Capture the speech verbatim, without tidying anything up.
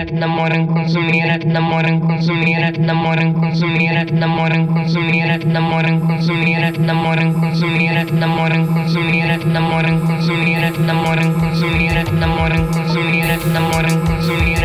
namoram consumir, namoram consumir, namoram consumir, namoram consumir, namoram consumir, namoram consumir, namoram consumir, namoram consumir, namoram consumir, namoram consumir, namoram consumir.